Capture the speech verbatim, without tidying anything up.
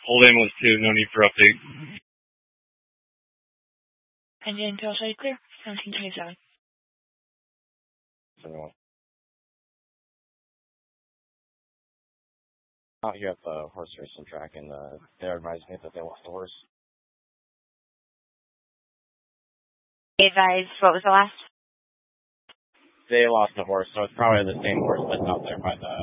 Hold ambulance two, no need for update. Engine tail side clear, seventeen twenty-seven. Everyone. Out here at the horse racing track, and uh, they advised me that they lost the horse. They advised, what was the last? They lost the horse, so it's probably the same horse that's out there by the